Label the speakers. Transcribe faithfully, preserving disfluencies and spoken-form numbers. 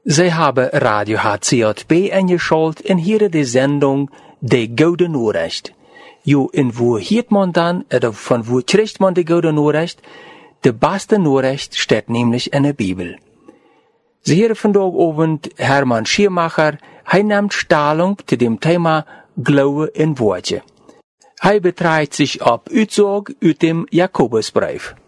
Speaker 1: Zij hebben Radio H C J B ingeschaltet en hier de Sendung De Gouden Nachricht. Jo, en wo hiert man dan, oder von wo kriegt man de Gouden Nachricht? De beste Nachricht steht nämlich in der Bibel. Sie hören vandaag Abend Hermann Schiermacher, hij nimmt Stellung zu dem Thema Glaube in Worte. Hij betreibt sich auf Aussage aus dem Jakobusbrief.